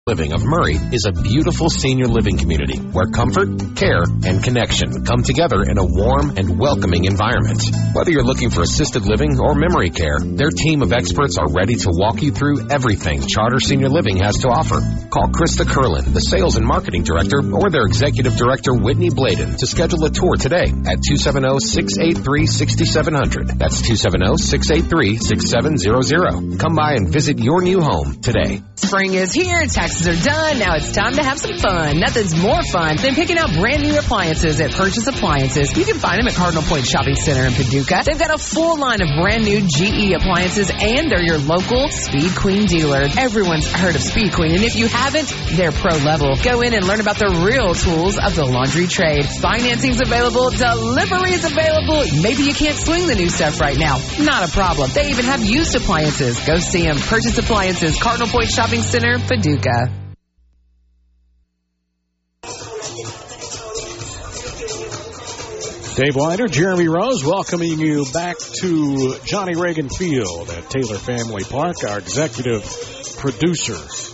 Living of Murray is a beautiful senior living community where comfort, care, and connection come together in a warm and welcoming environment. Whether you're looking for assisted living or memory care, their team of experts are ready to walk you through everything Charter Senior Living has to offer. Call Krista Curlin, the Sales and Marketing Director, or their Executive Director, Whitney Bladen, to schedule a tour today at 270-683-6700. That's 270-683-6700. Come by and visit your new home today. Spring is here, taxes are done, now it's time to have some fun. Nothing's more fun than picking out brand new appliances at Purchase Appliances. You can find them at Cardinal Point Shopping Center in Paducah. They've got a full line of brand new GE appliances, and they're your local Speed Queen dealer. Everyone's heard of Speed Queen, and if you haven't, they're pro level. Go in and learn about the real tools of the laundry trade. Financing's available, delivery's available. Maybe you can't swing the new stuff right now. Not a problem. They even have used appliances. Go see them. Purchase Appliances, Cardinal Point Shopping Center, Paducah. Dave Wider, Jeremy Rose, welcoming you back to Johnny Reagan Field at Taylor Family Park. Our executive producer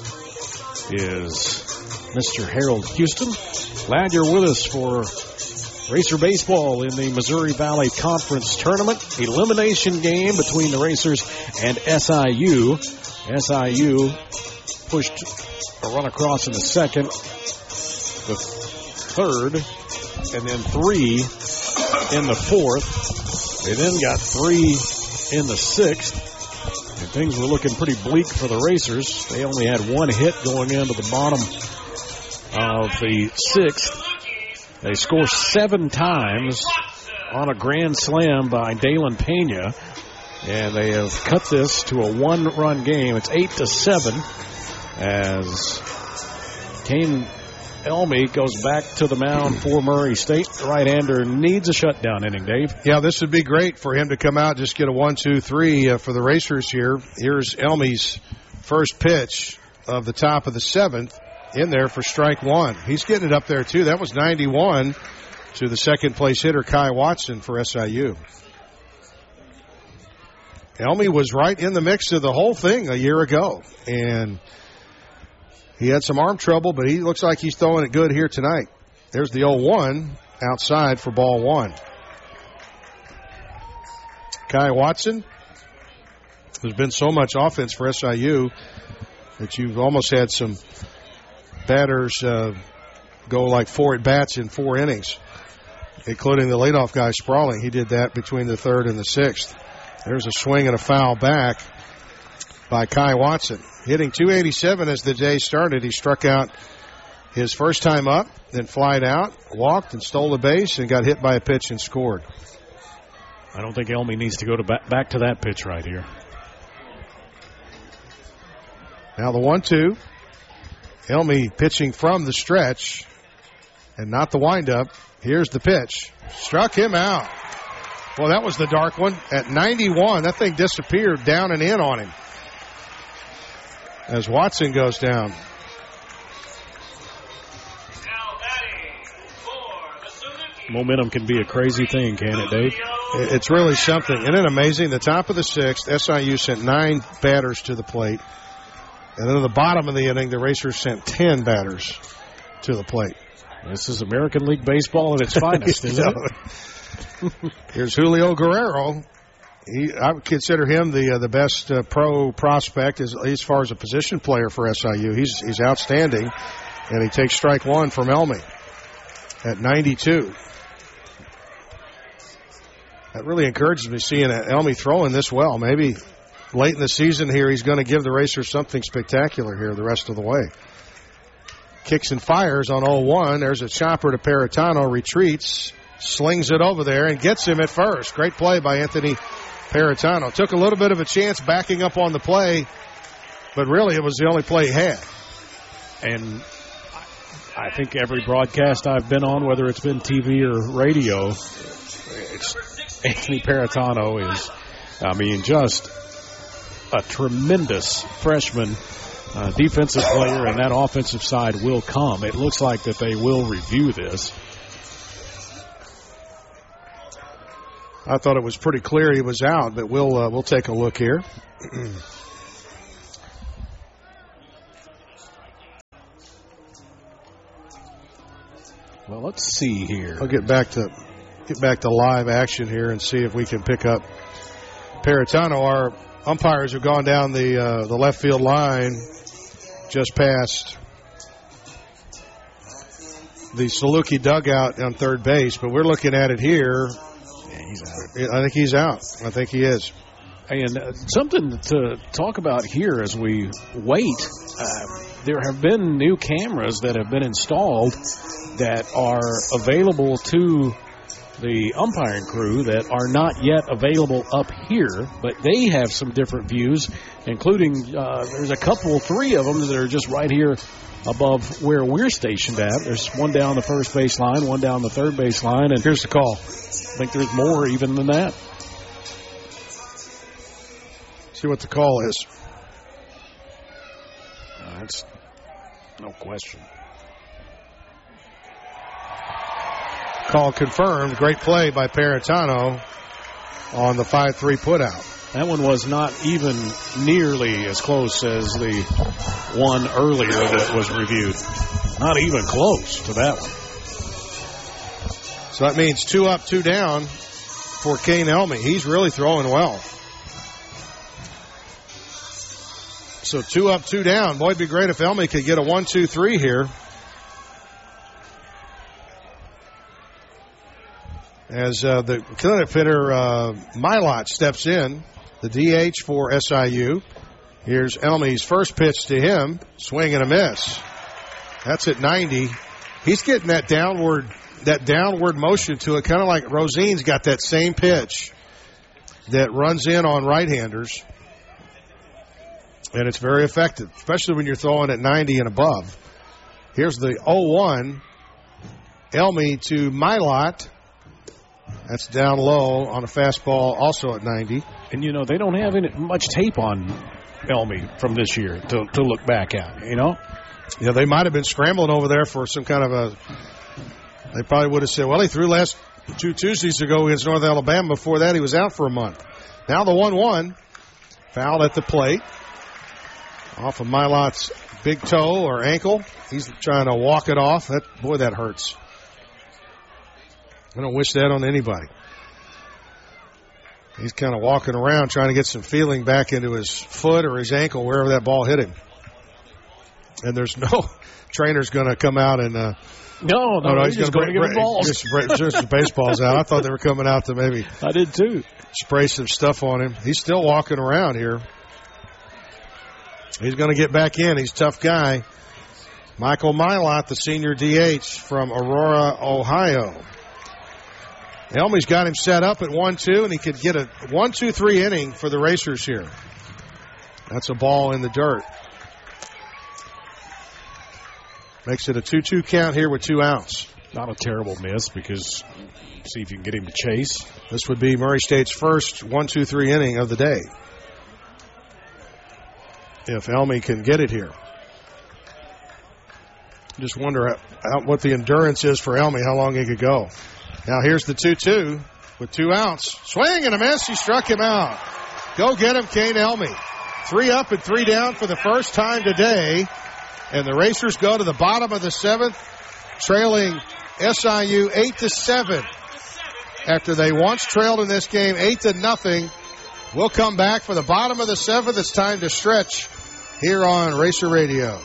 is Mr. Harold Houston. Glad you're with us for Racer Baseball in the Missouri Valley Conference Tournament. Elimination game between the Racers and SIU. SIU pushed a run across in the second, the third, and then 3 in the fourth. They then got 3 in the sixth. And things were looking pretty bleak for the Racers. They only had 1 hit going into the bottom of the sixth. They score 7 times on a grand slam by Dalen Pena. And they have cut this to a 1-run game. It's 8-7 as Kane Elmy goes back to the mound for Murray State. The right-hander needs a shutdown inning, Dave. Yeah, this would be great for him to come out, just get a 1-2-3 for the Racers here. Here's Elmy's first pitch of the top of the 7th in there for strike 1. He's getting it up there, too. That was 91 to the second-place hitter, Kai Watson, for SIU. Elmy was right in the mix of the whole thing a year ago, and he had some arm trouble, but he looks like he's throwing it good here tonight. There's the 0-1 outside for ball 1. Kai Watson, there's been so much offense for SIU that you've almost had some batters go like 4 at-bats in 4 innings, including the leadoff guy, Sprawling. He did that between the 3rd and the 6th. There's a swing and a foul back by Kai Watson. Hitting .287 as the day started. He struck out his first time up, then flied out, walked and stole the base, and got hit by a pitch and scored. I don't think Elmy needs to go to back to that pitch right here. Now the 1-2. Elmy pitching from the stretch and not the windup. Here's the pitch. Struck him out. Well, that was the dark one. At 91, that thing disappeared down and in on him as Watson goes down. Momentum can be a crazy thing, can it, Dave? It's really something. Isn't it amazing? The top of the 6th, SIU sent 9 batters to the plate. And then at the bottom of the inning, the Racers sent 10 batters to the plate. This is American League Baseball at its finest, isn't it? Here's Julio Guerrero. I would consider him the best pro prospect as far as a position player for SIU. He's outstanding, and he takes strike 1 from Elmy at 92. That really encourages me seeing Elmy throwing this well. Maybe late in the season here he's going to give the Racers something spectacular here the rest of the way. Kicks and fires on 0-1. There's a chopper to Paratano, retreats, slings it over there, and gets him at first. Great play by Anthony Paratano. Took a little bit of a chance backing up on the play, but really it was the only play he had. And I think every broadcast I've been on, whether it's been TV or radio, Anthony Paratano is, just a tremendous freshman defensive player, and that offensive side will come. It looks like that they will review this. I thought it was pretty clear he was out, but we'll take a look here. Well, let's see here. I'll get back to live action here and see if we can pick up Paratano. Our umpires have gone down the left field line just past the Saluki dugout on third base, but we're looking at it here. Yeah, he's out. I think he's out. I think he is. And something to talk about here as we wait, there have been new cameras that have been installed that are available to the umpiring crew that are not yet available up here, but they have some different views, including there's three of them that are just right here above where we're stationed at. There's one down the first base line, one down the third base line, and here's the call. I think there's more even than that. See what the call is. That's no question. Call confirmed. Great play by Paratano on the 5-3 putout. That one was not even nearly as close as the one earlier that was reviewed. Not even close to that one. So that means 2 up, 2 down for Kane Elmy. He's really throwing well. So 2 up, 2 down. Boy, it'd be great if Elmy could get a 1-2-3 here. As the cleanup hitter, Milot, steps in, the DH for SIU. Here's Elmy's first pitch to him. Swing and a miss. That's at 90. He's getting that downward motion to it, kind of like Rosine's got that same pitch that runs in on right-handers. And it's very effective, especially when you're throwing at 90 and above. Here's the 0-1. Elmy to Milot. That's down low on a fastball, also at 90. And, they don't have much tape on Elmy from this year to look back at, Yeah, they might have been scrambling over there for some kind of they probably would have said, well, he threw last 2 Tuesdays ago against North Alabama. Before that, he was out for a month. Now the 1-1. Foul at the plate. Off of Milot's big toe or ankle. He's trying to walk it off. That hurts. I don't wish that on anybody. He's kind of walking around trying to get some feeling back into his foot or his ankle, wherever that ball hit him. And there's no trainer's going to come out and No, he's just going to give balls. Just some baseballs out. I thought they were coming out to maybe. I did too. Spray some stuff on him. He's still walking around here. He's going to get back in. He's a tough guy. Michael Milot, the senior DH from Aurora, Ohio. Elmy's got him set up at 1-2, and he could get a 1-2-3 inning for the Racers here. That's a ball in the dirt. Makes it a 2-2 count here with 2 outs. Not a terrible miss because see if you can get him to chase. This would be Murray State's first 1-2-3 inning of the day. If Elmy can get it here. Just wonder what the endurance is for Elmy, how long he could go. Now here's the 2-2 with 2 outs. Swing and a miss. He struck him out. Go get him, Kane Elmy. 3 up and 3 down for the first time today. And the Racers go to the bottom of the 7th, trailing SIU 8-7. After they once trailed in this game 8-0. We'll come back for the bottom of the 7th. It's time to stretch here on Racer Radio.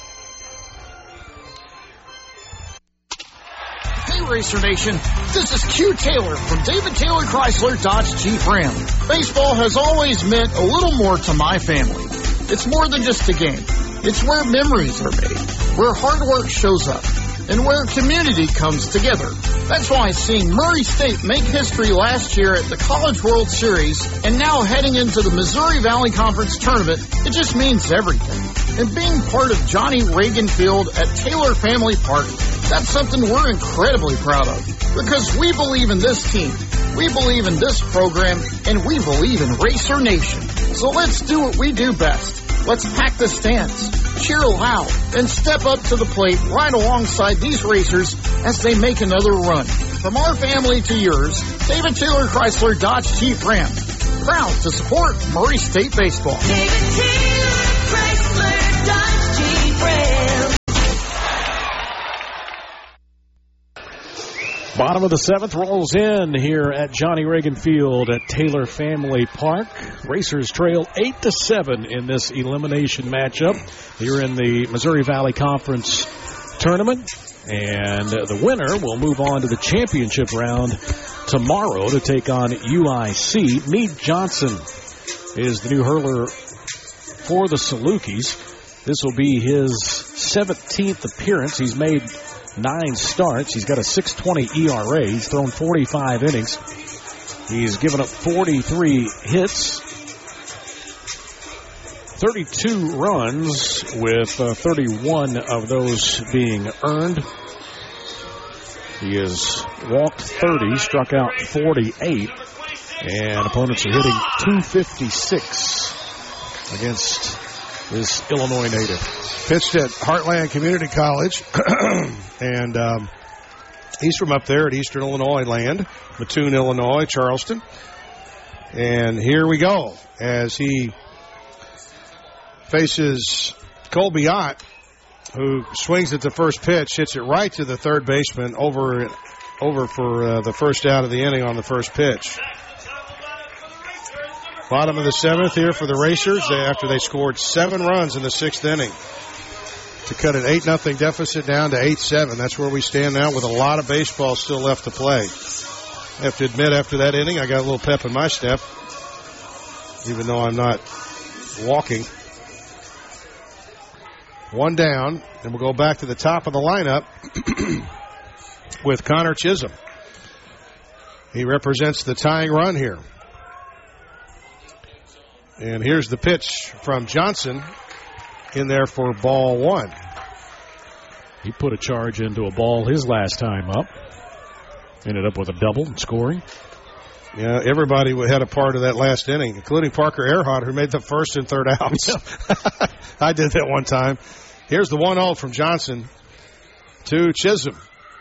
Hey, Racer Nation. This is Q Taylor from David Taylor Chrysler Dodge Jeep Ram. Baseball has always meant a little more to my family. It's more than just a game. It's where memories are made, where hard work shows up, and where community comes together. That's why seeing Murray State make history last year at the College World Series and now heading into the Missouri Valley Conference Tournament, it just means everything. And being part of Johnny Reagan Field at Taylor Family Park, that's something we're incredibly proud of. Because we believe in this team, we believe in this program, and we believe in Racer Nation. So let's do what we do best. Let's pack the stands, cheer loud, and step up to the plate right alongside these racers as they make another run. From our family to yours, David Taylor Chrysler Dodge Jeep Ram. Proud to support Murray State Baseball. David Taylor Chrysler Dodge Jeep Ram. Bottom of the 7th rolls in here at Johnny Reagan Field at Taylor Family Park. Racers trail 8-7 in this elimination matchup here in the Missouri Valley Conference Tournament. And the winner will move on to the championship round tomorrow to take on UIC. Meade Johnson is the new hurler for the Salukis. This will be his 17th appearance. He's made 9 starts. He's got a 6.20 ERA. He's thrown 45 innings. He's given up 43 hits, 32 runs, with 31 of those being earned. He has walked 30, struck out 48, and opponents are hitting .256 against this Illinois native. Pitched at Heartland Community College, and he's from up there at Eastern Illinois land, Mattoon, Illinois, Charleston. And here we go as he faces Colby Ott, who swings at the first pitch, hits it right to the third baseman, over for the first out of the inning on the first pitch. Bottom of the 7th here for the Racers after they scored 7 runs in the 6th inning to cut an 8-0 deficit down to 8-7. That's where we stand now with a lot of baseball still left to play. I have to admit, after that inning, I got a little pep in my step, even though I'm not walking. 1 down, and we'll go back to the top of the lineup with Connor Chisholm. He represents the tying run here. And here's the pitch from Johnson in there for ball 1. He put a charge into a ball his last time up. Ended up with a double and scoring. Yeah, everybody had a part of that last inning, including Parker Earhart, who made the first and third outs. I did that one time. Here's the 1-0 from Johnson to Chisholm.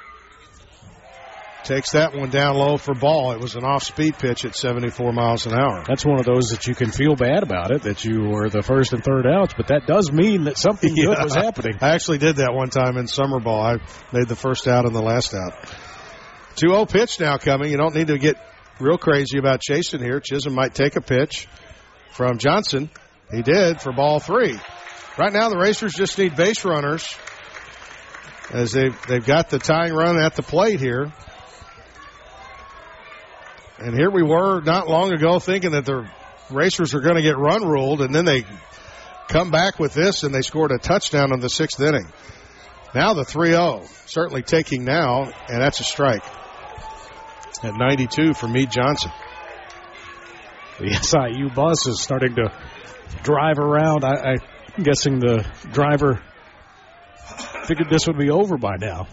Takes that one down low for ball. It was an off-speed pitch at 74 miles an hour. That's one of those that you can feel bad about it, that you were the first and third outs, but that does mean that something good was happening. I actually did that one time in summer ball. I made the first out and the last out. 2-0 pitch now coming. You don't need to get real crazy about chasing here. Chisholm might take a pitch from Johnson. He did for ball 3. Right now the Racers just need base runners as they've got the tying run at the plate here. And here we were not long ago thinking that the Racers are going to get run ruled, and then they come back with this, and they scored a touchdown in the 6th inning. Now the 3-0, certainly taking now, and that's a strike. At 92 for Meade Johnson. The SIU bus is starting to drive around. I'm guessing the driver figured this would be over by now.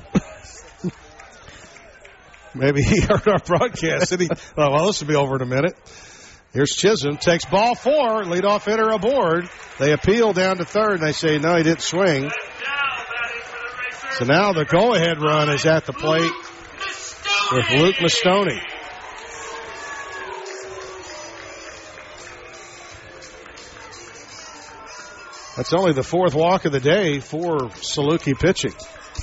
Maybe he heard our broadcast. And this will be over in a minute. Here's Chisholm. Takes ball 4. Leadoff hitter aboard. They appeal down to third, and they say, no, he didn't swing. So now the go-ahead run is at the plate with Luke Mastoni. That's only the 4th walk of the day for Saluki pitching.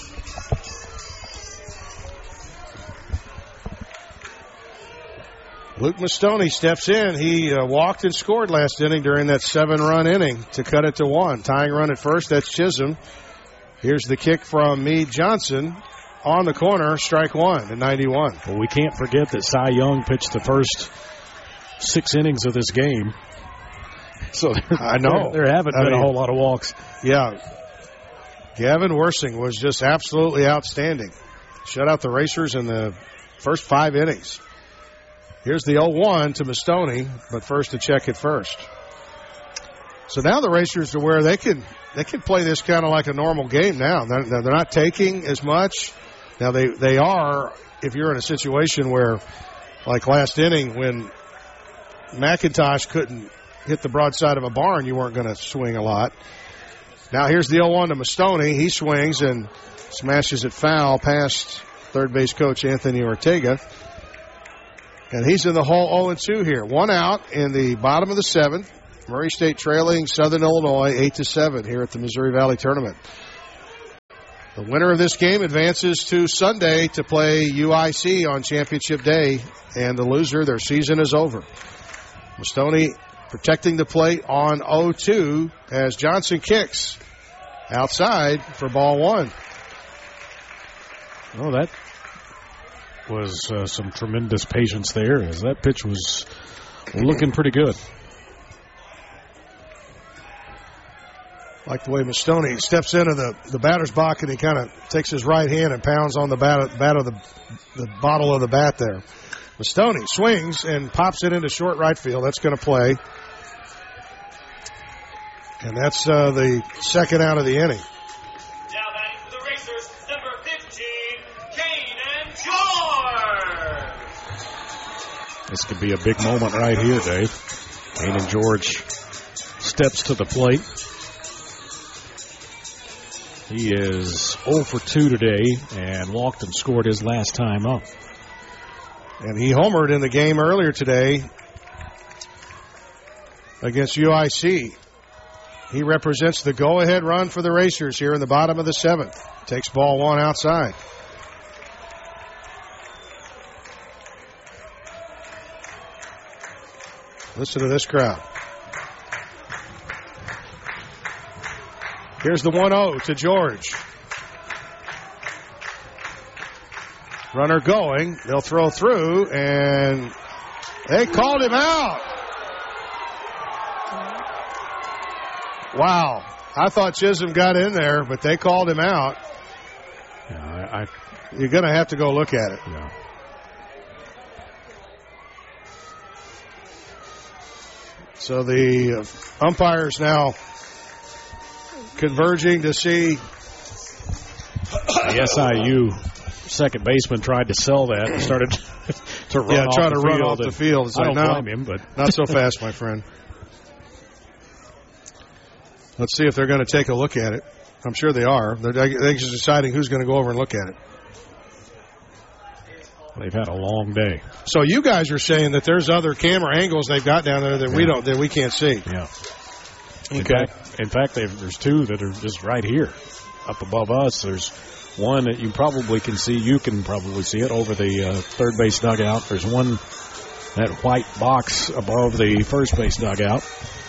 Luke Mastoni steps in. He walked and scored last inning during that 7-run inning to cut it to 1. Tying run at first, that's Chisholm. Here's the kick from Meade Johnson on the corner, strike 1 at 91. Well, we can't forget that Cy Young pitched the first 6 innings of this game. So I know. There haven't been a whole lot of walks. Yeah. Gavin Worsing was just absolutely outstanding. Shut out the Racers in the first 5 innings. Here's the 0-1 to Mastoni, but first to check it first. So now the Racers are where they can play this kind of like a normal game now. They're not taking as much. Now they are, if you're in a situation where, like last inning when McIntosh couldn't hit the broadside of a barn, you weren't going to swing a lot. Now here's the 0-1 to Mastoni. He swings and smashes it foul past third base coach Anthony Ortega. And he's in the hole 0-2 here. 1 out in the bottom of the 7th. Murray State trailing Southern Illinois 8-7 here at the Missouri Valley Tournament. The winner of this game advances to Sunday to play UIC on Championship Day, and the loser, their season is over. Mastoni protecting the plate on 0-2 as Johnson kicks outside for ball one. Oh, that was some tremendous patience there, as that pitch was looking pretty good. Like the way Mastoni steps into the batter's box and he kind of takes his right hand and pounds on the the bottle of the bat there. Mastoni swings and pops it into short right field. That's going to play. And that's the second out of the inning. Now batting for the Racers, number 15, Kane and George. This could be a big moment right here, Dave. Kane and George steps to the plate. He is 0 for 2 today and walked and scored his last time up. And he homered in the game earlier today against UIC. He represents the go-ahead run for the Racers here in the bottom of the seventh. Takes ball one outside. Listen to this crowd. Here's the 1-0 to George. Runner going. They'll throw through, and they called him out. Wow. I thought Chisholm got in there, but they called him out. Yeah, you're going to have to go look at it. Yeah. So the umpires now converging to see. The SIU second baseman tried to sell that and started to run off the field. It's I like, don't blame him, but not so fast, my friend. Let's see if they're going to take a look at it. I'm sure they are. They're just deciding who's going to go over and look at it. They've had a long day. So you guys are saying that there's other camera angles they've got down there that we can't see. Yeah. Okay. In fact, there's two that are just right here, up above us. There's one that you probably can see. You can probably see it over the third base dugout. There's one, that white box above the first base dugout.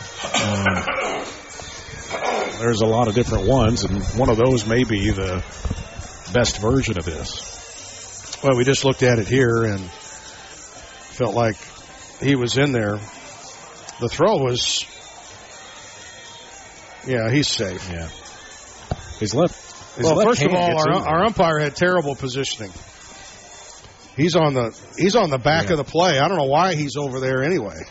There's a lot of different ones, and one of those may be the best version of this. Well, we just looked at it here and felt like he was in there. The throw was, he's safe. Yeah. His left. First of all, our umpire had terrible positioning. He's on the back of the play. I don't know why he's over there anyway.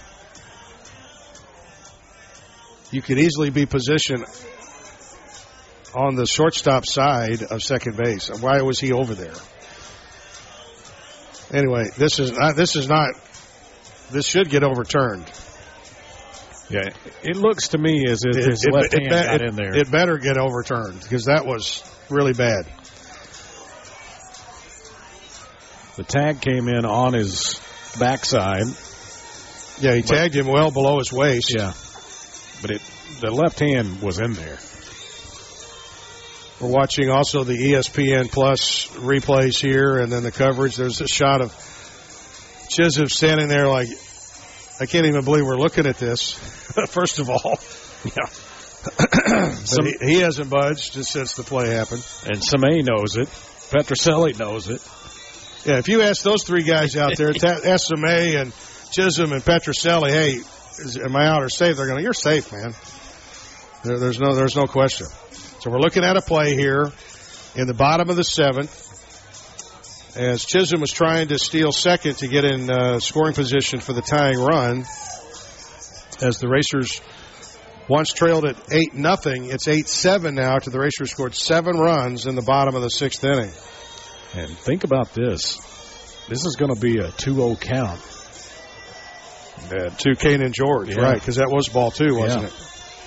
You could easily be positioned on the shortstop side of second base. Why was he over there? Anyway, this should get overturned. Yeah, it looks to me as if his left hand got in there. It better get overturned because that was really bad. The tag came in on his backside. Yeah, he tagged him well below his waist. Yeah, but the left hand was in there. We're watching also the ESPN Plus replays here, and then the coverage. There's a shot of Chisholm standing there like, I can't even believe we're looking at this. First of all, he hasn't budged just since the play happened. And Samay knows it. Petroselli knows it. Yeah, if you ask those three guys out there, ask Samay and Chisholm and Petroselli, hey, am I out or safe? They're going, you're safe, man. There's no question. So we're looking at a play here in the bottom of the seventh as Chisholm was trying to steal second to get in scoring position for the tying run. As the Racers once trailed at 8-0, it's 8-7 now to the Racers scored 7 runs in the bottom of the sixth inning. And think about this. This is going to be a 2-0 count. To Kane and George, right, because that was ball 2, wasn't it?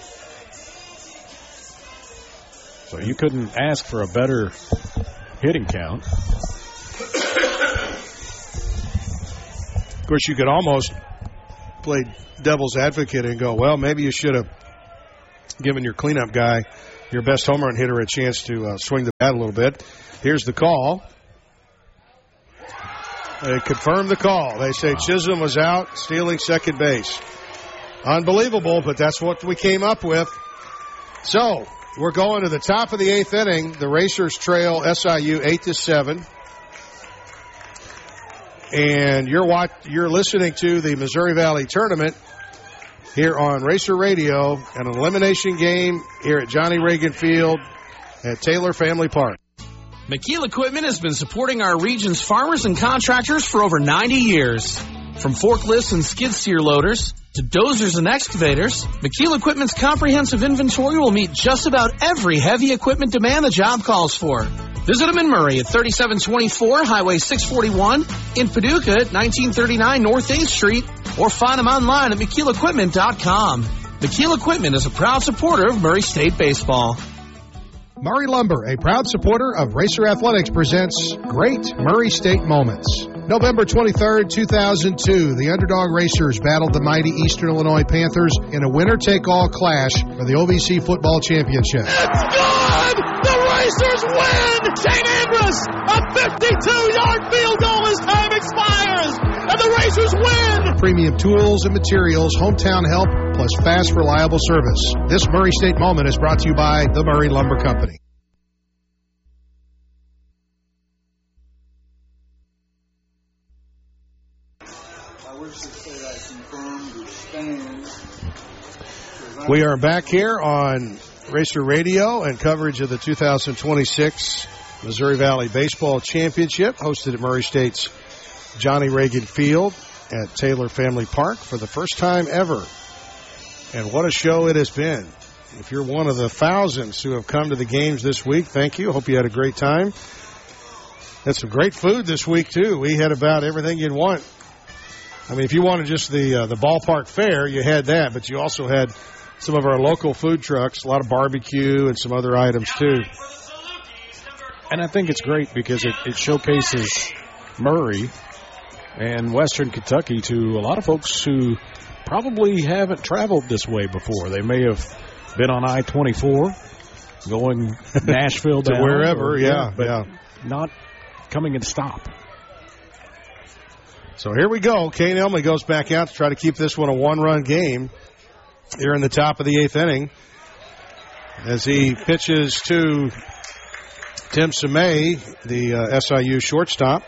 So you couldn't ask for a better hitting count. Of course, you could almost play devil's advocate and go, well, maybe you should have given your cleanup guy your best home run hitter a chance to swing the bat a little bit. Here's the call. They confirmed the call. They say Chisholm was out, stealing second base. Unbelievable, but that's what we came up with. So, we're going to the top of the 8th inning. The Racers trail SIU 8-7. And you're listening to the Missouri Valley Tournament here on Racer Radio, an elimination game here at Johnny Reagan Field at Taylor Family Park. McKeel Equipment has been supporting our region's farmers and contractors for over 90 years. From forklifts and skid steer loaders to dozers and excavators, McKeel Equipment's comprehensive inventory will meet just about every heavy equipment demand the job calls for. Visit them in Murray at 3724 Highway 641, in Paducah at 1939 North 8th Street, or find them online at McKeelEquipment.com. McKeel Equipment is a proud supporter of Murray State Baseball. Murray Lumber, a proud supporter of Racer Athletics, presents Great Murray State Moments. November 23rd, 2002, the underdog Racers battled the mighty Eastern Illinois Panthers in a winner-take-all clash for the OVC Football Championship. It's good! The Racers win! Shane Andrus, a 52-yard field goal as time expires, and the Racers win! Premium tools and materials, hometown help, plus fast, reliable service. This Murray State Moment is brought to you by the Murray Lumber Company. We are back here on Racer Radio and coverage of the 2026 Missouri Valley Baseball Championship, hosted at Murray State's Johnny Reagan Field at Taylor Family Park for the first time ever. And what a show it has been. If you're one of the thousands who have come to the games this week, thank you. Hope you had a great time. Had some great food this week, too. We had about everything you'd want. I mean, if you wanted just the ballpark fare, you had that, but you also had some of our local food trucks, a lot of barbecue and some other items, too. And I think it's great because it showcases Murray and Western Kentucky to a lot of folks who probably haven't traveled this way before. They may have been on I-24 going Nashville to down wherever, but not coming and stop. So here we go. Kane Elmy goes back out to try to keep this one a one-run game here in the top of the 8th inning as he pitches to Tim Semay, the SIU shortstop.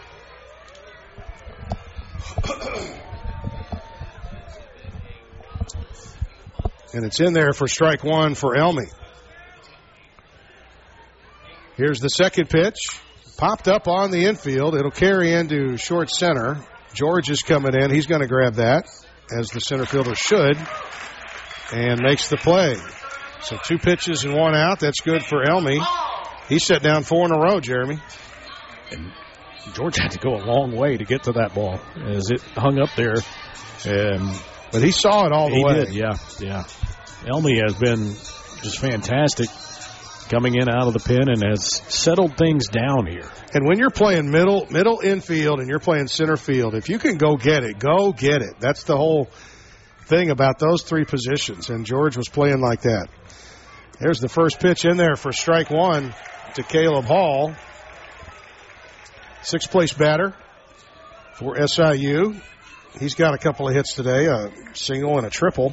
And it's in there for strike one for Elmy. Here's the second pitch. Popped up on the infield. It'll carry into short center. George is coming in. He's going to grab that, as the center fielder should, and makes the play. So 2 pitches and 1 out. That's good for Elmy. He set down 4 in a row, Jeremy. And George had to go a long way to get to that ball as it hung up there. But he saw it all the way. He did, yeah. Elmy has been just fantastic coming in out of the pen and has settled things down here. And when you're playing middle infield and you're playing center field, if you can go get it, go get it. That's the whole thing about those 3 positions, and George was playing like that. There's the first pitch in there for strike one to Caleb Hall. 6th place batter for SIU. He's got a couple of hits today, a single and a triple.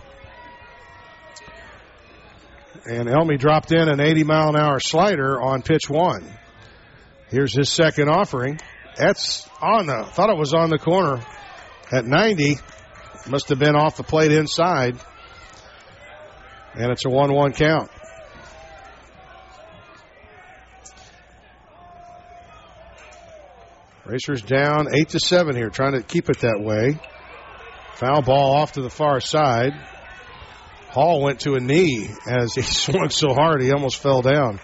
And Elmy dropped in an 80-mile-an-hour slider on pitch 1. Here's his second offering. That's thought it was on the corner at 90. Must have been off the plate inside. And it's a 1-1 count. Racers down 8-7 here, trying to keep it that way. Foul ball off to the far side. Hall went to a knee as he swung so hard he almost fell down.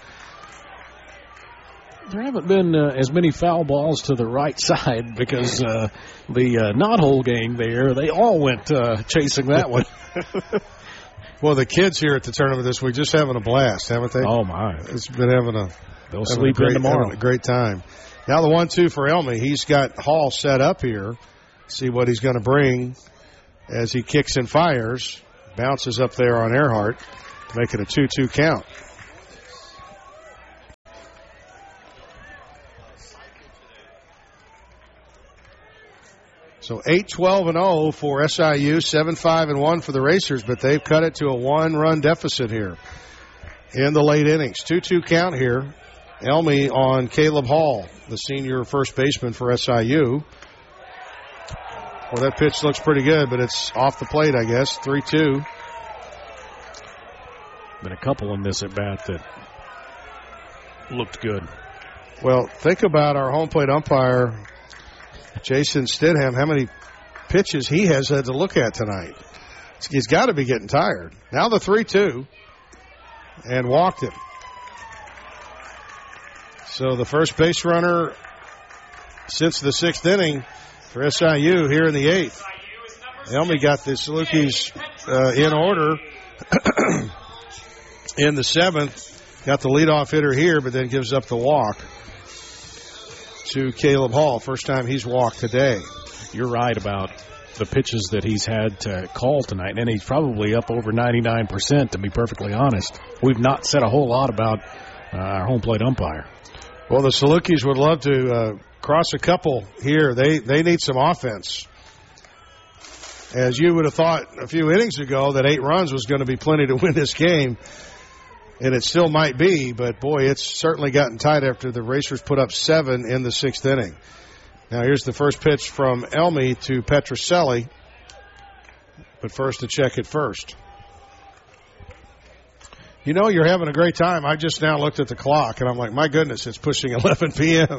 There haven't been as many foul balls to the right side because the knothole gang there, they all went chasing that one. Well, the kids here at the tournament this week just having a blast, haven't they? Oh, my. It's been They'll sleep in tomorrow. Having a great time. Now the 1-2 for Elmy. He's got Hall set up here. See what he's going to bring as he kicks and fires. Bounces up there on Earhart. Make it a 2-2 count. So 8-12-0 for SIU, 7-5-1 for the Racers, but they've cut it to a 1-run deficit here in the late innings. 2-2 count here. Elmy on Caleb Hall, the senior first baseman for SIU. Well, that pitch looks pretty good, but it's off the plate, I guess. 3-2. Been a couple in this at-bat that looked good. Well, think about our home plate umpire, Jason Stidham, how many pitches he has had to look at tonight. He's got to be getting tired. Now the 3-2, and walked him. So the first base runner since the 6th inning for SIU here in the 8th. Elmy got the Salukis in order in the 7th. Got the leadoff hitter here, but then gives up the walk to Caleb Hall. First time he's walked today. You're right about the pitches that he's had to call tonight, and he's probably up over 99%, to be perfectly honest. We've not said a whole lot about our home plate umpire. Well, the Salukis would love to cross a couple here. They need some offense. As you would have thought a few innings ago that 8 runs was going to be plenty to win this game, and it still might be, but boy, it's certainly gotten tight after the Racers put up 7 in the 6th inning. Now here's the first pitch from Elmy to Petroselli, but first to check it first. You know, you're having a great time. I just now looked at the clock, and I'm like, my goodness, it's pushing 11 p.m.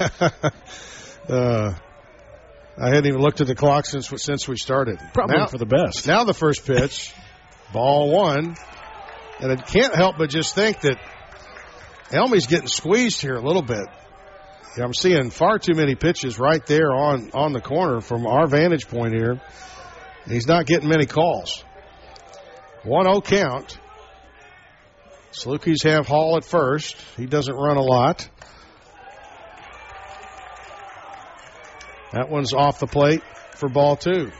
I hadn't even looked at the clock since we started. Probably for the best. Now the first pitch, ball 1. And I can't help but just think that Elmy's getting squeezed here a little bit. Yeah, I'm seeing far too many pitches right there on the corner from our vantage point here. He's not getting many calls. 1-0 count. Salukis have Hall at first. He doesn't run a lot. That one's off the plate for ball 2.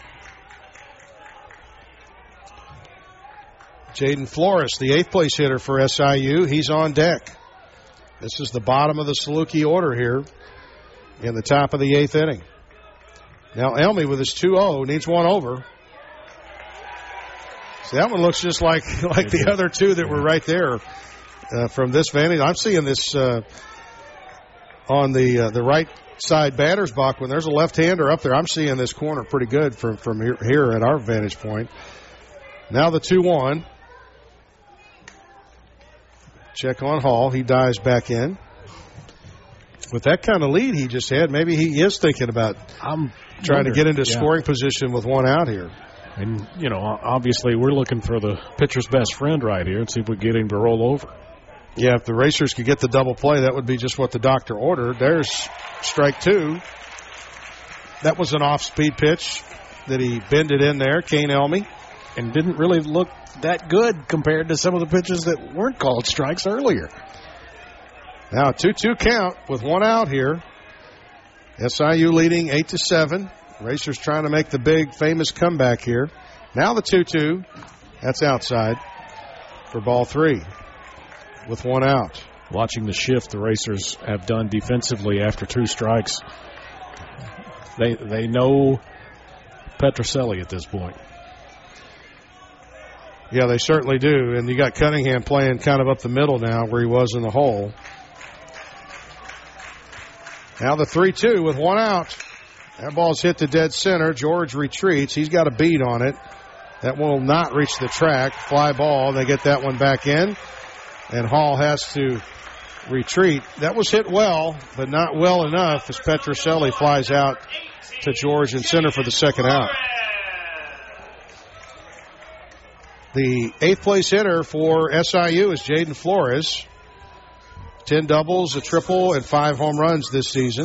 Jaden Flores, the 8th place hitter for SIU, he's on deck. This is the bottom of the Saluki order here in the top of the 8th inning. Now Elmy with his 2-0 needs one over. So that one looks just like the other two that were right there from this vantage. I'm seeing this on the right side batter's box. When there's a left-hander up there, I'm seeing this corner pretty good from here at our vantage point. Now the 2-1. Check on Hall. He dives back in. With that kind of lead he just had, maybe he is thinking about trying to get into scoring position with one out here. And, you know, obviously we're looking for the pitcher's best friend right here and see if we get him to roll over. Yeah, if the Racers could get the double play, that would be just what the doctor ordered. There's strike 2. That was an off-speed pitch that he bended in there, Kane Elmy. And didn't really look that good compared to some of the pitches that weren't called strikes earlier. Now 2-2 count with one out here. SIU leading 8-7. Racers trying to make the big famous comeback here. Now the 2-2. That's outside for ball 3 with one out. Watching the shift the Racers have done defensively after 2 strikes. They know Petroselli at this point. Yeah, they certainly do. And you got Cunningham playing kind of up the middle now where he was in the hole. Now the 3-2 with one out. That ball's hit to dead center. George retreats. He's got a beat on it. That will not reach the track. Fly ball. They get that one back in. And Hall has to retreat. That was hit well, but not well enough as Petroselli flies out to George in center for the second out. The 8th place hitter for SIU is Jaden Flores. 10 doubles, a triple, and 5 home runs this season.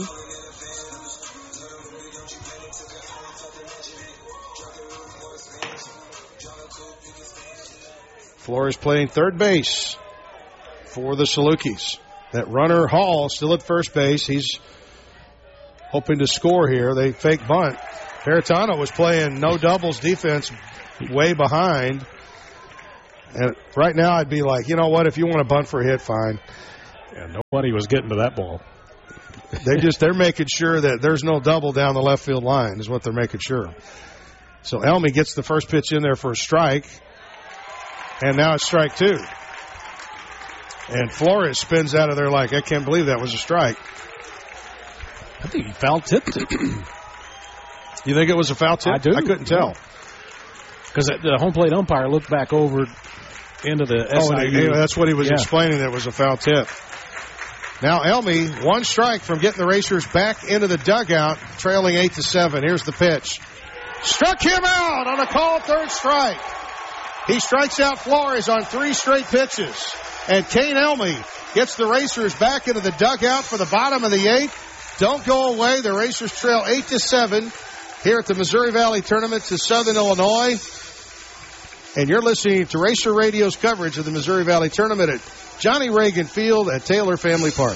Flores playing third base for the Salukis. That runner, Hall, still at first base. He's hoping to score here. They fake bunt. Peritano was playing no doubles defense way behind. And right now I'd be like, you know what, if you want to bunt for a hit, fine. Yeah, nobody was getting to that ball. They're making sure that there's no double down the left field line is what they're making sure. So Elmy gets the first pitch in there for a strike. And now it's strike 2. And Flores spins out of there like, I can't believe that was a strike. I think he foul tipped it. You think it was a foul tip? I do. I couldn't tell. Because the home plate umpire looked back over into the SIU. Oh, that's what he was explaining, that it was a foul tip. Now Elmy, one strike from getting the Racers back into the dugout, trailing 8-7. Here's the pitch. Struck him out on a called third strike. He strikes out Flores on 3 straight pitches. And Kane Elmy gets the Racers back into the dugout for the bottom of the 8th. Don't go away. The Racers trail 8-7 here at the Missouri Valley Tournament to Southern Illinois. And you're listening to Racer Radio's coverage of the Missouri Valley Tournament at Johnny Reagan Field at Taylor Family Park.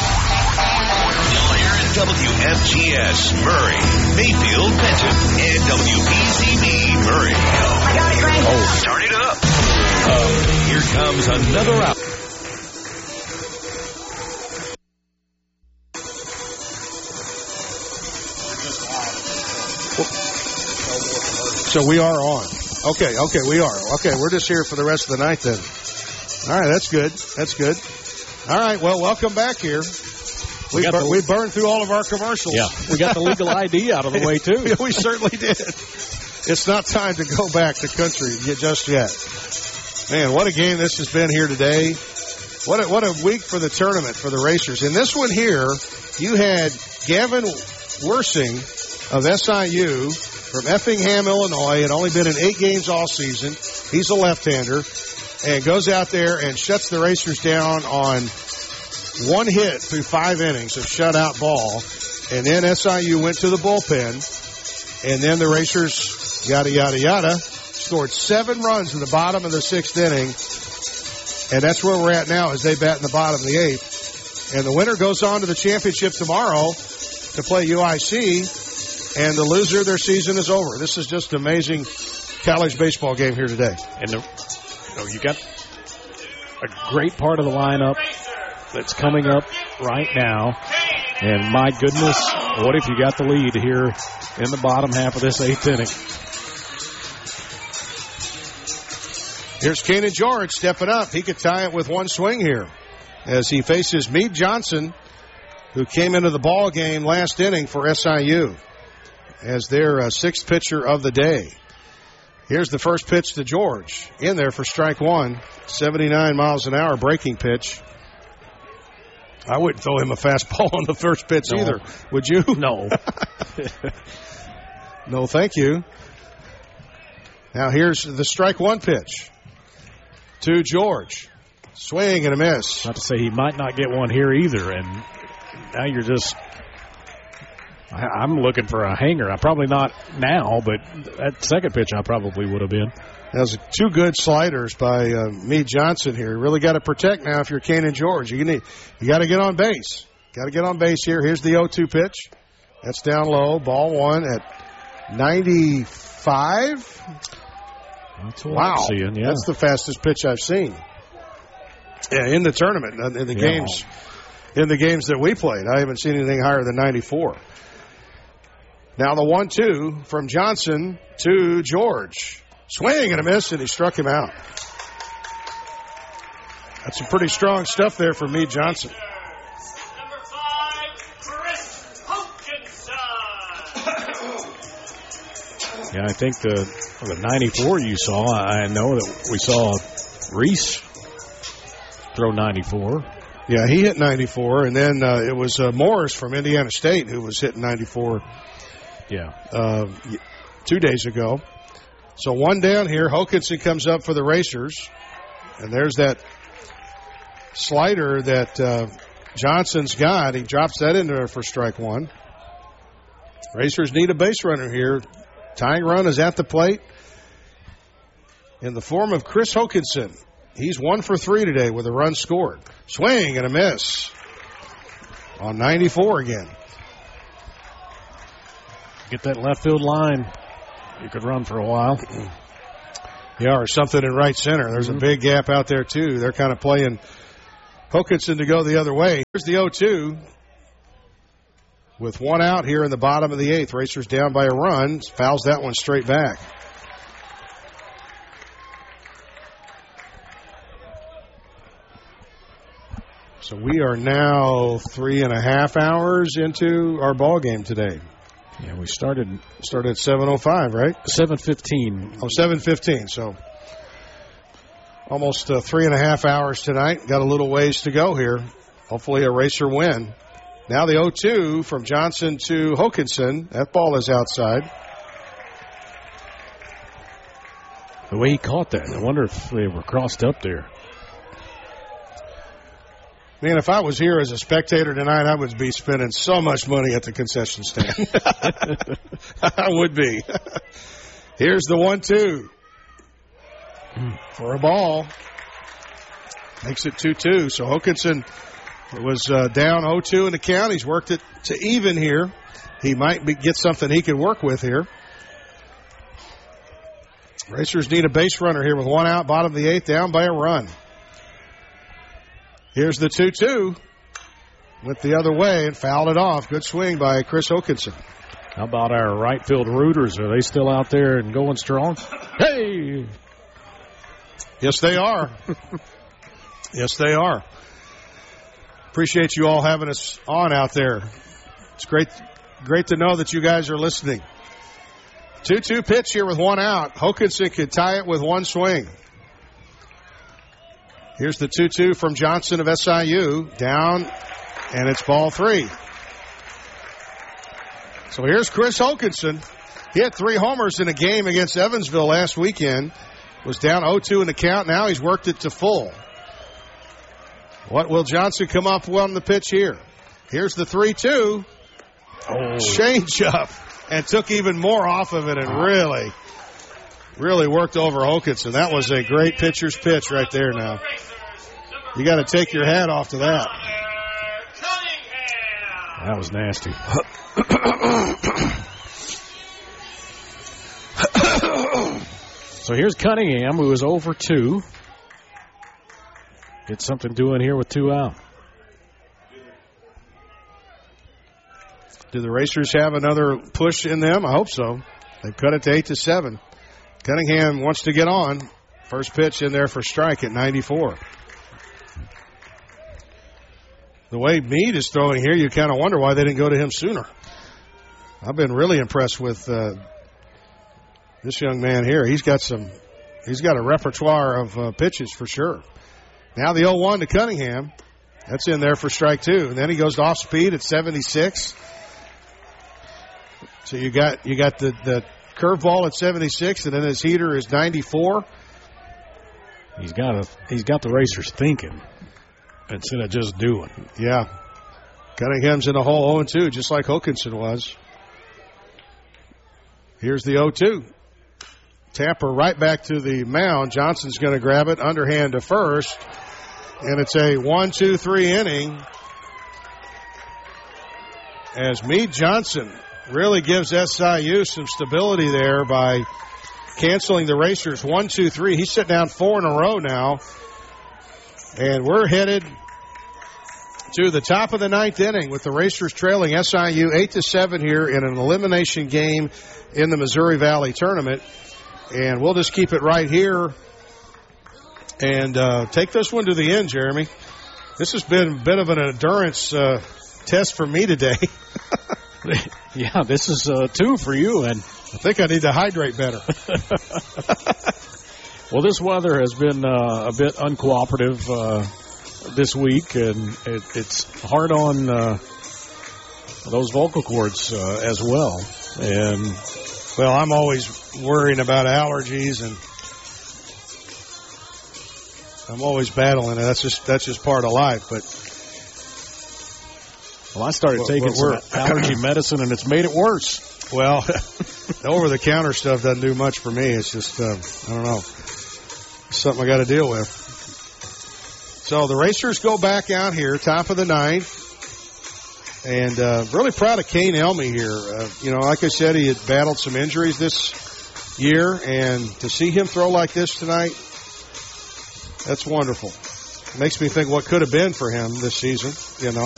WFGS Murray, Mayfield, Benton, and WPCB Murray. I got it, Greg. Oh, turn it up. Here comes another out. So we are on. Okay, we are. Okay, we're just here for the rest of the night then. All right, that's good. That's good. All right, well, welcome back here. We burned through all of our commercials. Yeah, we got the legal ID out of the way, too. Yeah, we certainly did. It's not time to go back to country just yet. Man, what a game this has been here today. What a week for the tournament for the Racers. In this one here, you had Gavin Wersing of SIU from Effingham, Illinois, had only been in 8 games all season. He's a left-hander and goes out there and shuts the Racers down on 1 hit through 5 innings of shutout ball. And then SIU went to the bullpen. And then the Racers, yada, yada, yada, scored 7 runs in the bottom of the 6th inning. And that's where we're at now as they bat in the bottom of the 8th. And the winner goes on to the championship tomorrow to play UIC. And the loser, their season is over. This is just an amazing college baseball game here today. And you got a great part of the lineup that's coming up right now. And my goodness, what if you got the lead here in the bottom half of this 8th inning? Here's Kanan George stepping up. He could tie it with 1 swing here as he faces Meade Johnson, who came into the ball game last inning for SIU as their 6th pitcher of the day. Here's the first pitch to George. In there for strike 1. 79 miles an hour breaking pitch. I wouldn't throw him a fastball on the first pitch either. Would you? No. No, thank you. Now here's the strike 1 pitch to George. Swing and a miss. Not to say he might not get one here either. And now you're just... I'm looking for a hanger. I'm probably not now, but that second pitch I probably would have been. That's 2 good sliders by Meade Johnson here. You really got to protect now if you're Kanan George. You got to get on base. Got to get on base here. Here's the 0-2 pitch. That's down low. Ball 1 at 95. That's what I'm seeing, yeah. That's the fastest pitch I've seen. Yeah, in the tournament, in the games. In the games that we played, I haven't seen anything higher than 94. Now the 1-2 from Johnson to George. Swing and a miss, and he struck him out. That's some pretty strong stuff there for Meade Johnson. Number 5, Chris Hokinson. Yeah, I think the 94 you saw, I know that we saw Reese throw 94. Yeah, he hit 94, and then it was Morris from Indiana State who was hitting 94 2 days ago. So 1 down here. Hokinson comes up for the Racers, and there's that slider that Johnson's got. He drops that in there for strike 1. Racers need a base runner here. Tying run is at the plate in the form of Chris Hokinson. He's 1 for 3 today with a run scored. Swing and a miss on 94 again. Get that left field line. You could run for a while. Yeah, or something in right center. There's a big gap out there, too. They're kind of playing Hokanson to go the other way. Here's the 0-2 with one out here in the bottom of the 8th. Racers down by a run. Fouls that one straight back. So we are now 3.5 hours into our ball game today. Yeah, we started at 7:05, right? 7:15. Oh, 7:15. So almost 3.5 hours tonight. Got a little ways to go here. Hopefully a Racer win. Now the 0-2 from Johnson to Hokanson. That ball is outside. The way he caught that, I wonder if they were crossed up there. Man, if I was here as a spectator tonight, I would be spending so much money at the concession stand. I would be. Here's the 1-2 for a ball. Makes it 2-2. So Hokanson was down 0-2 in the count. He's worked it to even here. He might get something he can work with here. Racers need a base runner here with one out, bottom of the 8th, down by a run. Here's the 2-2. Went the other way and fouled it off. Good swing by Chris Hokanson. How about our right field rooters? Are they still out there and going strong? Hey! Yes, they are. Yes, they are. Appreciate you all having us on out there. It's great to know that you guys are listening. 2-2 pitch here with one out. Hokanson could tie it with one swing. Here's the 2-2 from Johnson of SIU. Down, and it's ball 3. So here's Chris Hokanson. He had 3 homers in a game against Evansville last weekend. Was down 0-2 in the count. Now he's worked it to full. What will Johnson come up with on the pitch here? Here's the 3-2. Change up. And took even more off of it and really worked over Hokanson. That was a great pitcher's pitch right there now. You got to take your hat off to that. That was nasty. So here's Cunningham, who is over 2. Get something doing here with 2 out. Do the Racers have another push in them? I hope so. They've cut it to 8-7. Cunningham wants to get on. First pitch in there for strike at 94. The way Meade is throwing here, you kind of wonder why they didn't go to him sooner. I've been really impressed with this young man here. He's got a repertoire of pitches for sure. Now the 0-1 to Cunningham. That's in there for strike 2. And then he goes off speed at 76. So you got the curveball at 76, and then his heater is 94. He's got the Racers thinking instead of just doing. Yeah. Cunningham's in the hole 0-2, just like Hokanson was. Here's the 0-2. Tapper right back to the mound. Johnson's going to grab it, underhand to first. And it's a 1-2-3 inning as Meade Johnson really gives SIU some stability there by canceling the Racers 1-2-3. He's sitting down 4 in a row now. And we're headed to the top of the 9th inning with the Racers trailing SIU 8-7 here in an elimination game in the Missouri Valley Tournament. And we'll just keep it right here and take this one to the end, Jeremy. This has been a bit of an endurance test for me today. Yeah, this is 2 for you, and I think I need to hydrate better. Well, this weather has been a bit uncooperative this week, and it's hard on those vocal cords as well. And well, I'm always worrying about allergies, and I'm always battling it. That's just part of life. But well, I started taking some allergy medicine, and it's made it worse. Well, the over-the-counter stuff doesn't do much for me. It's just, I don't know. It's something I got to deal with. So the Racers go back out here, top of the 9th. And really proud of Kane Elmy here. Like I said, he had battled some injuries this year, and to see him throw like this tonight, that's wonderful. Makes me think what could have been for him this season, you know.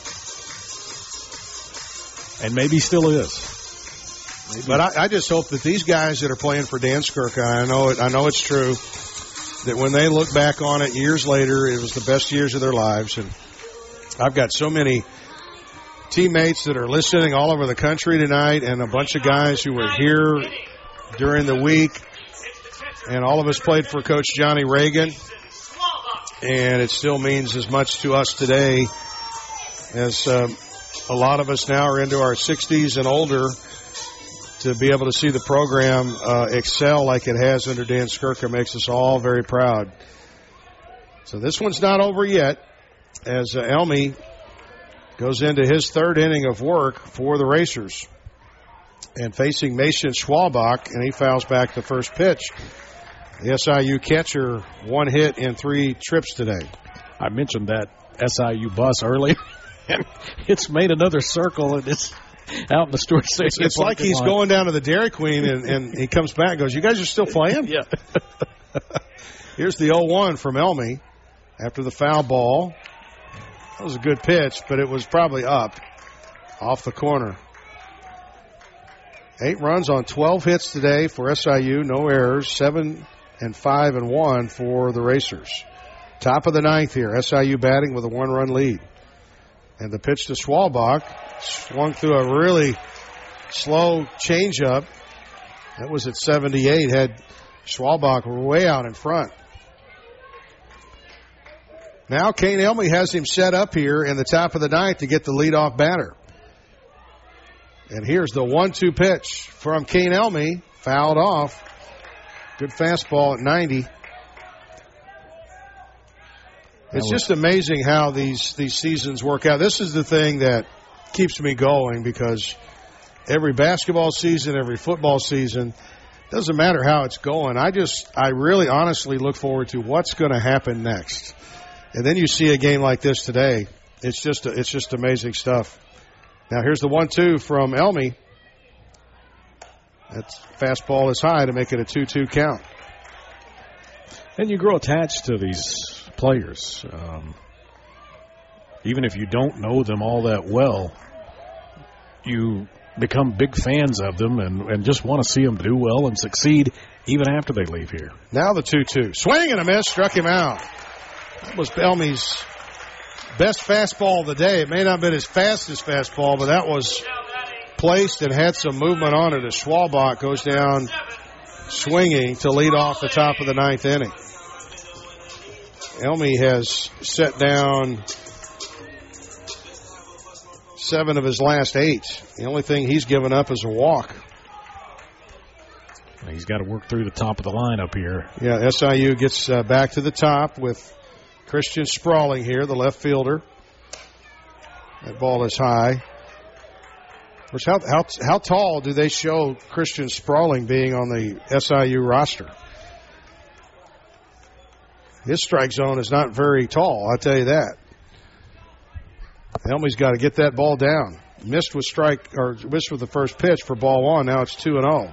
And maybe still is. Maybe. But I just hope that these guys that are playing for Dan Skirka, I know it's true, that when they look back on it years later, it was the best years of their lives. And I've got so many teammates that are listening all over the country tonight, and a bunch of guys who were here during the week. And all of us played for Coach Johnny Reagan. And it still means as much to us today as a lot of us now are into our 60s and older, to be able to see the program excel like it has under Dan Skirka makes us all very proud. So this one's not over yet, as Elmy goes into his third inning of work for the Racers. And facing Mason Schwalbach, and he fouls back the first pitch. The SIU catcher, 1 hit in 3 trips today. I mentioned that SIU bus earlier, and it's made another circle, and it's out in the Stewart Stadium. It's like he's going down to the Dairy Queen, and he comes back and goes, "You guys are still playing?" Yeah. Here's the 0-1 from Elmy after the foul ball. That was a good pitch, but it was probably up off the corner. 8 runs on 12 hits today for SIU, no errors, 7 and 5 and 1 for the Racers. Top of the 9th here, SIU batting with a 1-run lead. And the pitch to Schwalbach swung through a really slow changeup. That was at 78, had Schwalbach way out in front. Now Kane Elmy has him set up here in the top of the 9th to get the leadoff batter. And here's the 1-2 pitch from Kane Elmy, fouled off. Good fastball at 90. It's just amazing how these seasons work out. This is the thing that keeps me going, because every basketball season, every football season, doesn't matter how it's going. I really honestly look forward to what's going to happen next. And then you see a game like this today. It's just amazing stuff. Now here's the 1-2 from Elmy. That fastball is high to make it a 2-2 count. And you grow attached to these players. Even if you don't know them all that well, you become big fans of them and just want to see them do well and succeed even after they leave here. Now the 2-2. Swing and a miss, struck him out. That was Elmy's best fastball of the day. It may not have been his fastest fastball, but that was placed and had some movement on it as Schwalbach goes down swinging to lead off the top of the 9th inning. Elmy has set down 7 of his last 8. The only thing he's given up is a walk. He's got to work through the top of the lineup here. Yeah, SIU gets back to the top with Christian Sprawling here, the left fielder. That ball is high. How tall do they show Christian Sprawling being on the SIU roster? His strike zone is not very tall, I'll tell you that. Elmy's got to get that ball down. Missed with the first pitch for ball 1. Now it's 2-0.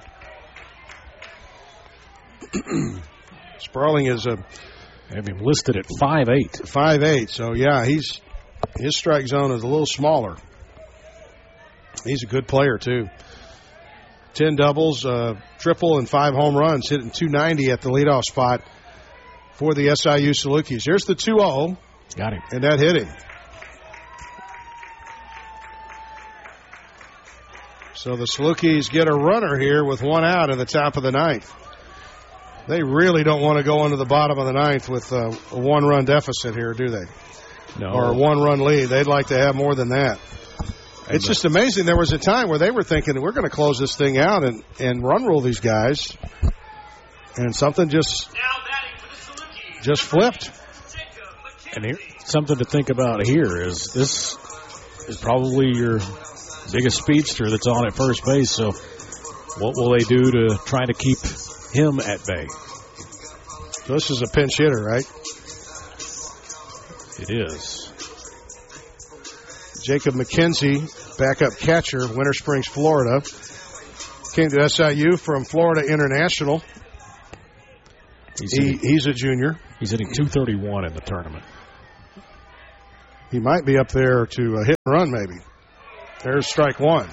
Sprawling is have him listed at 5'8". 5'8". So yeah, his strike zone is a little smaller. He's a good player too. 10 doubles, triple, and 5 home runs, hitting .290 at the leadoff spot for the SIU Salukis. Here's the 2-0. Got him. And that hit him. So the Salukis get a runner here with 1 out in the top of the 9th. They really don't want to go into the bottom of the 9th with a 1-run deficit here, do they? No. Or a 1-run lead. They'd like to have more than that. It's just amazing. There was a time where they were thinking, we're going to close this thing out and run rule these guys. And something just flipped. And here, something to think about here is this is probably your biggest speedster that's on at first base. So what will they do to try to keep him at bay? So this is a pinch hitter, right? It is. Jacob McKenzie, backup catcher, Winter Springs, Florida. Came to SIU from Florida International. He's a junior. He's hitting .231 in the tournament. He might be up there to hit and run, maybe. There's strike one.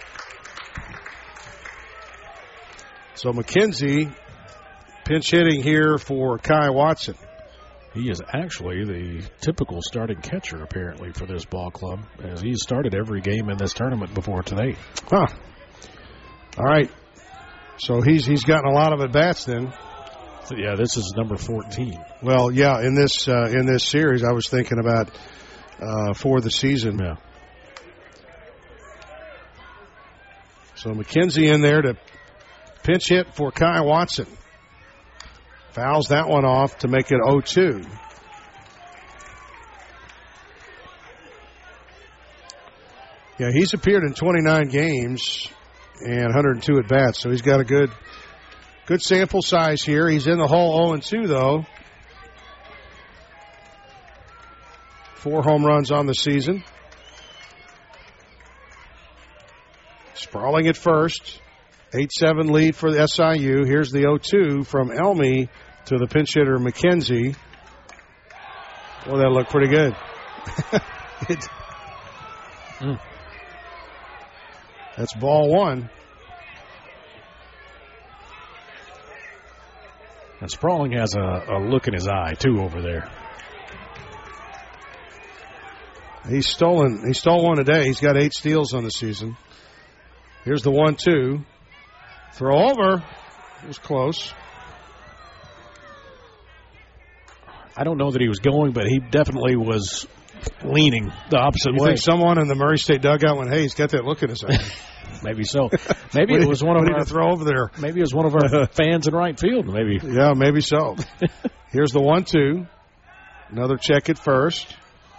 So McKenzie pinch hitting here for Kai Watson. He is actually the typical starting catcher, apparently, for this ball club, as he's started every game in this tournament before today. Huh. All right. So he's gotten a lot of at-bats then. So, yeah, this is number 14. Well, yeah, in this series, I was thinking about for the season. Yeah. So McKenzie in there to pinch hit for Kai Watson. Fouls that one off to make it 0-2. Yeah, he's appeared in 29 games and 102 at-bats, so he's got a good sample size here. He's in the hole 0-2, though. 4 home runs on the season. Sprawling at first. 8-7 lead for the SIU. Here's the 0-2 from Elmy to the pinch hitter McKenzie. Well, that looked pretty good. That's ball one. And Sprawling has a look in his eye, too, over there. He stole one today. He's got 8 steals on the season. Here's the 1-2. Throw over. It was close. I don't know that he was going, but he definitely was leaning the opposite way. You think someone in the Murray State dugout went, hey, he's got that look in his eye. Maybe so. Maybe it was one of our throw over there. Maybe it was one of our fans in right field. Maybe. Yeah, maybe so. Here's the 1-2. Another check at first.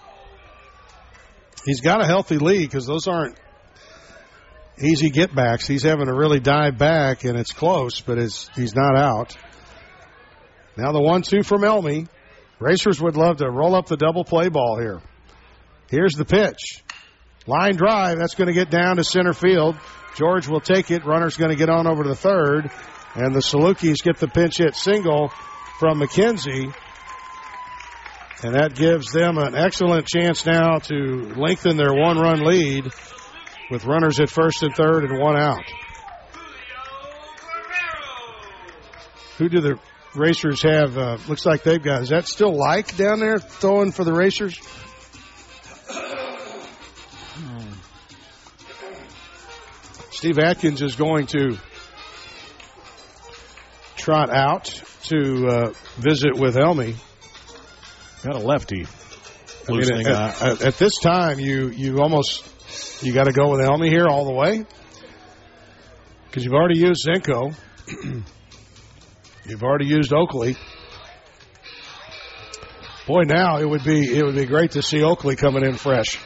He's got a healthy lead because those aren't easy get-backs. He's having to really dive back, and it's close, but he's not out. Now the 1-2 from Elmy. Racers would love to roll up the double play ball here. Here's the pitch. Line drive. That's going to get down to center field. George will take it. Runner's going to get on over to the third. And the Salukis get the pinch hit single from McKenzie. And that gives them an excellent chance now to lengthen their 1-run lead with runners at first and third and 1 out. Who do the Racers have? Looks like they've got. Is that still Like down there throwing for the Racers? Steve Atkins is going to trot out to visit with Elmy. Got a lefty. At this time, you got to go with Elmy here all the way because you've already used Zenko. You've already used Oakley. Boy, now it would be great to see Oakley coming in fresh.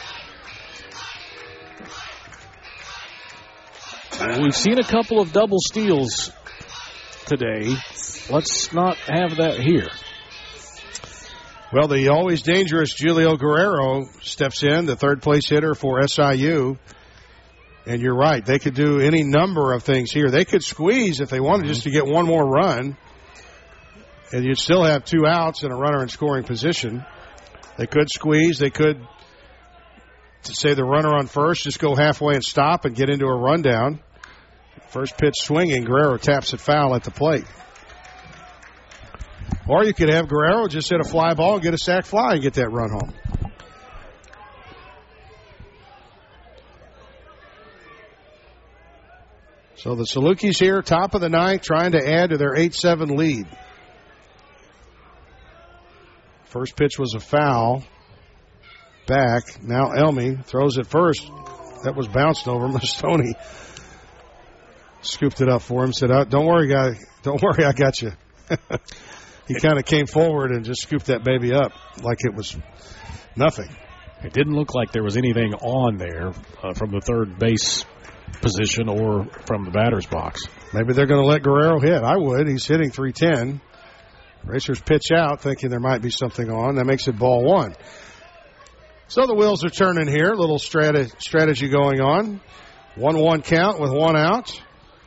We've seen a couple of double steals today. Let's not have that here. Well, the always dangerous Julio Guerrero steps in, the third place hitter for SIU. And you're right. They could do any number of things here. They could squeeze if they wanted just to get one more run. And you'd still have 2 outs and a runner in scoring position. They could squeeze. They could, to say the runner on first, just go halfway and stop and get into a rundown. First pitch swinging. Guerrero taps it foul at the plate. Or you could have Guerrero just hit a fly ball and get a sac fly and get that run home. So the Salukis here, top of the ninth, trying to add to their 8-7 lead. First pitch was a foul. Back. Now Elmy throws it first. That was bounced over. Mastoni scooped it up for him. Said, don't worry, guy. Don't worry, I got you. He kind of came forward and just scooped that baby up like it was nothing. It didn't look like there was anything on there from the third base position or from the batter's box. Maybe they're going to let Guerrero hit. I would. He's hitting .310. Racers pitch out thinking there might be something on. That makes it ball 1. So the wheels are turning here. A little strategy going on. 1-1 count with 1 out.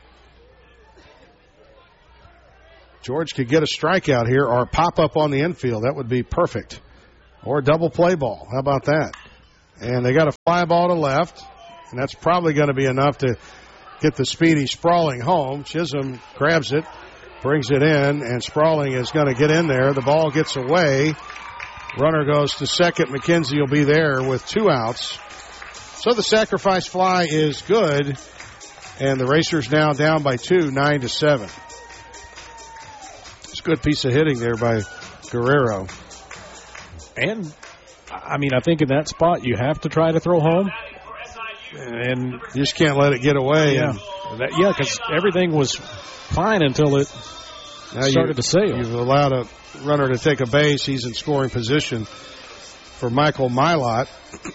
George could get a strikeout here or pop up on the infield. That would be perfect. Or a double play ball. How about that? And they got a fly ball to left, and that's probably going to be enough to get the speedy Sprawling home. Chisholm grabs it, brings it in, and Sprawling is going to get in there. The ball gets away. Runner goes to second. McKenzie will be there with 2 outs. So the sacrifice fly is good, and the Racers now down by 2, 9-7. It's a good piece of hitting there by Guerrero. And, I mean, I think in that spot you have to try to throw home. And you just can't let it get away. Yeah, because everything was fine until it started to sail. You've allowed a runner to take a base. He's in scoring position for Michael Milot,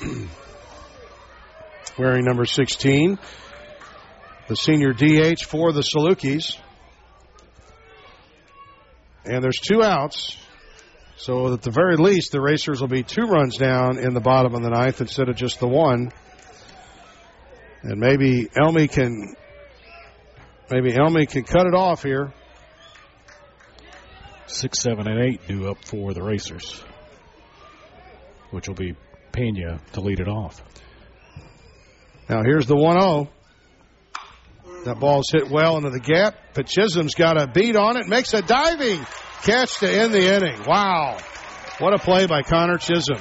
wearing number 16, the senior DH for the Salukis. And there's 2 outs. So at the very least, the Racers will be 2 runs down in the bottom of the 9th instead of just the 1. And maybe Elmy can cut it off here. 6, 7, and 8 due up for the Racers, which will be Pena to lead it off. Now here's the 1-0. That ball's hit well into the gap, but Chisholm's got a beat on it, makes a diving catch to end the inning. Wow. What a play by Connor Chisholm.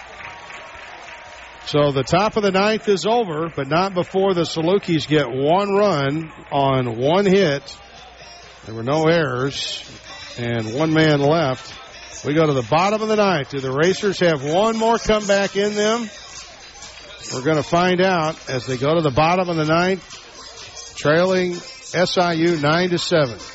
So the top of the 9th is over, but not before the Salukis get 1 run on 1 hit. There were no errors and 1 man left. We go to the bottom of the 9th. Do the Racers have 1 more comeback in them? We're going to find out as they go to the bottom of the 9th, trailing SIU 9-7.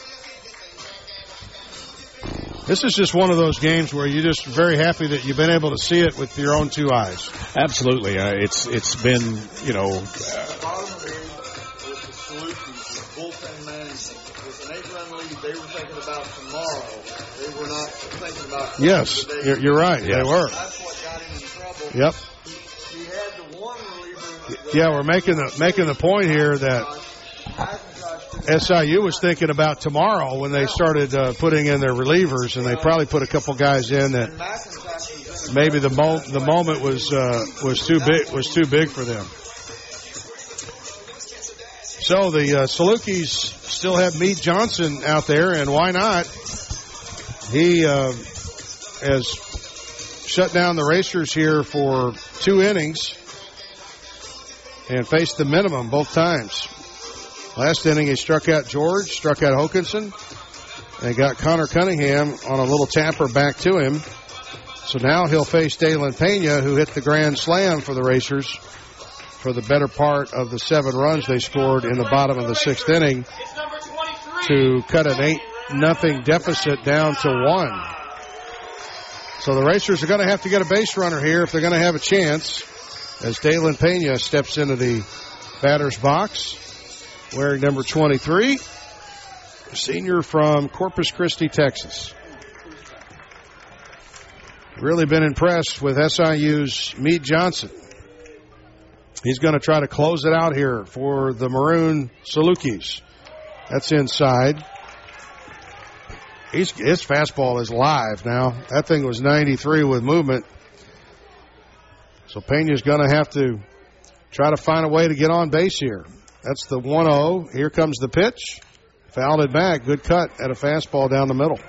This is just one of those games where you're just very happy that you've been able to see it with your own 2 eyes. Absolutely. It's been, The bottom of the 8th with the Salukis, with bullpen management. With an 8-run lead, they were thinking about tomorrow. They were not thinking about today. Yes, you're right. Yeah. They were. That's what got him in trouble. Yep. He had the 1 reliever. Yeah, we're making the point here that SIU was thinking about tomorrow when they started putting in their relievers, and they probably put a couple guys in that maybe the moment was too big for them. So the Salukis still have Meade Johnson out there, and why not? He has shut down the Racers here for 2 innings and faced the minimum both times. Last inning, he struck out George, struck out Hokinson, and got Connor Cunningham on a little tapper back to him. So now he'll face Dalen Pena, who hit the grand slam for the Racers for the better part of the 7 runs they scored in the bottom of the 6th inning to cut an 8-0 deficit down to 1. So the Racers are going to have to get a base runner here if they're going to have a chance, as Dalen Pena steps into the batter's box, wearing number 23, a senior from Corpus Christi, Texas. Really been impressed with SIU's Meade Johnson. He's going to try to close it out here for the Maroon Salukis. That's inside. His fastball is live now. That thing was 93 with movement. So Pena's going to have to try to find a way to get on base here. That's the 1-0. Here comes the pitch. Fouled it back. Good cut at a fastball down the middle.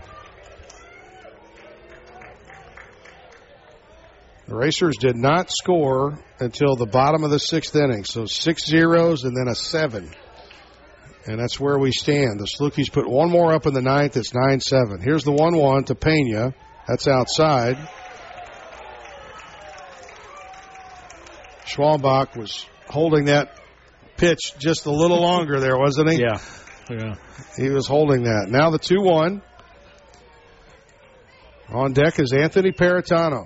The Racers did not score until the bottom of the 6th inning. So 6 zeros and then a 7. And that's where we stand. The Salukis put 1 more up in the 9th. It's 9-7. Here's the 1-1 to Pena. That's outside. Schwalbach was holding that pitch just a little longer there, wasn't he? Yeah. He was holding that. Now the 2-1. On deck is Anthony Paratano.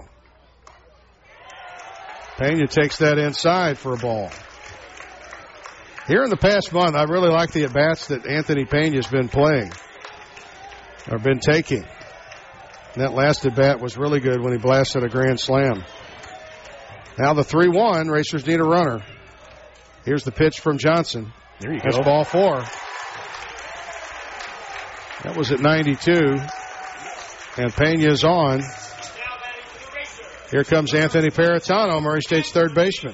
Pena takes that inside for a ball. Here in the past month, I really like the at-bats that Anthony Pena's been playing, or been taking. And that last at-bat was really good when he blasted a grand slam. Now the 3-1, Racers need a runner. Here's the pitch from Johnson. There you That's go. ball 4. That was at 92. And Pena's on. Here comes Anthony Paratano, Murray State's third baseman.